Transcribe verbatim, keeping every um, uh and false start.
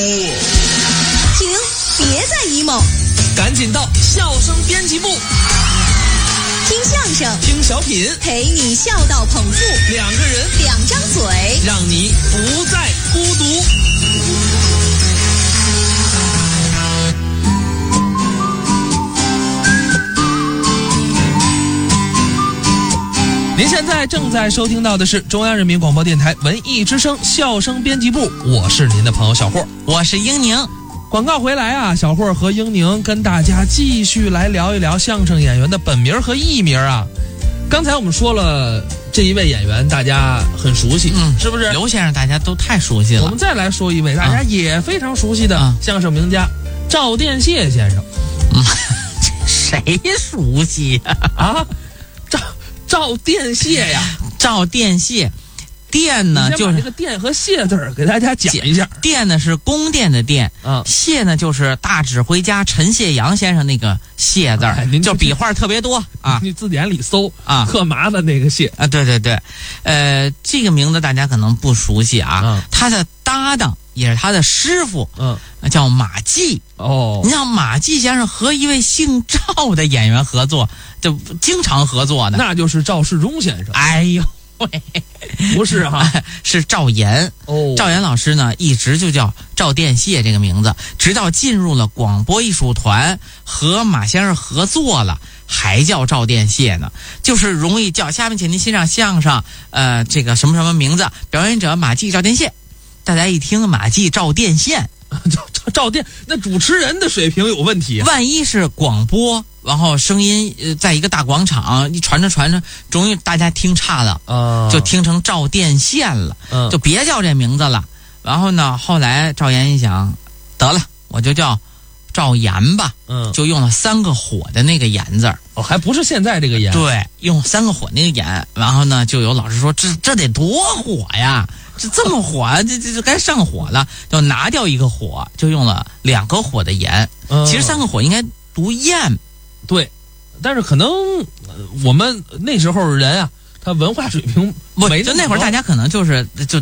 停，别再 emo， 赶紧到笑声编辑部， 听相声， 听小品， 陪你笑到捧腹， 两个人， 两张嘴， 让你不再孤独。您现在正在收听到的是中央人民广播电台文艺之声笑声编辑部，我是您的朋友小霍， 我是英宁。 广告回来啊，小霍和英宁跟大家继续来聊一聊相声演员的本名和艺名啊。刚才我们说了这一位演员大家很熟悉， 嗯， 是不是？ 刘先生大家都太熟悉了。 我们再来说一位大家也非常熟悉的相声名家、嗯、赵殿谢先生。 嗯，谁熟悉呀？ 啊，赵赵殿谢呀， 赵殿谢。殿呢就是这个殿和谢字儿给大家讲一下。 殿呢是宫殿的殿， 嗯， 谢呢就是大指挥家陈谢阳先生那个谢字儿、哎，就笔画特别多啊。 你字典里搜啊， 特麻烦那个谢啊，对对对，呃，这个名字大家可能不熟悉啊。嗯、他的搭档也是他的师傅， 嗯， 叫马季。 哦， 你像马季先生和一位姓赵的演员合作，就经常合作的， 那就是赵世忠先生。 哎呦。 不是哈， 是赵岩。 哦， 赵岩老师呢，一直就叫赵殿谢这个名字，直到进入了广播艺术团和马先生合作了，还叫赵殿谢呢。就是容易叫。下面请您欣赏相声，呃，这个什么什么名字，表演者马季赵殿谢。大家一听马季赵殿谢， 赵赵赵殿，那主持人的水平有问题、啊。 万一是广播。然后声音呃，在一个大广场一传着传着，终于大家听差了， 啊、 就听成赵殿谢了、 嗯， 就别叫这名字了。然后呢，后来赵岩一想，得了，我就叫赵岩吧， 嗯， 就用了三个火的那个岩字儿。 哦，还不是现在这个岩。 对，用三个火那个岩。然后呢，就有老师说，这这得多火呀，这这么火，这这这该上火了，就拿掉一个火，就用了两个火的岩。 嗯、 其实三个火应该读焰。 对，但是可能我们那时候人啊，他文化水平没就那会儿大家可能就是就